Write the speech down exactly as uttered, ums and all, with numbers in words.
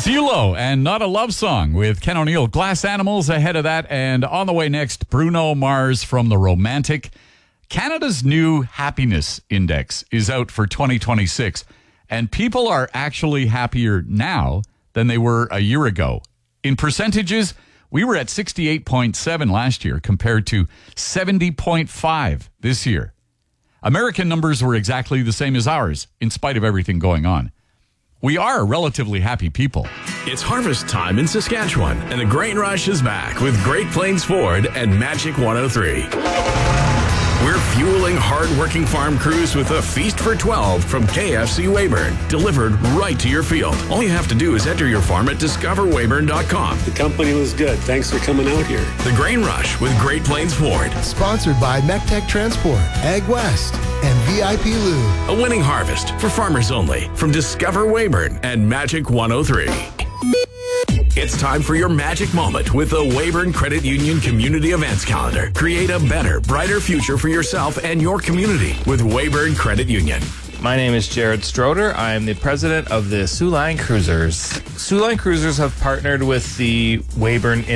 Fulo and Not a Love Song with Ken O'Neill. Glass Animals ahead of that. And on the way next, Bruno Mars from The Romantic. Canada's new happiness index is out for twenty twenty-six. And people are actually happier now than they were a year ago. In percentages, we were at sixty-eight point seven last year compared to seventy point five this year. American numbers were exactly the same as ours, in spite of everything going on. We are relatively happy people. It's harvest time in Saskatchewan, and the grain rush is back with Great Plains Ford and Magic one oh three. We're fueling hard-working farm crews with a feast for twelve from K F C Weyburn, delivered right to your field. All you have to do is enter your farm at discover weyburn dot com. The company was good. Thanks for coming out here. The Grain Rush with Great Plains Ford. Sponsored by MECTEC Transport, Ag West, and V I P Lube. A winning harvest for farmers only from Discover Weyburn and Magic one oh three. It's time for your magic moment with the Weyburn Credit Union Community Events Calendar. Create a better, brighter future for yourself and your community with Weyburn Credit Union. My name is Jared Stroder. I am the president of the Soo Line Cruisers. Soo Line Cruisers have partnered with the Weyburn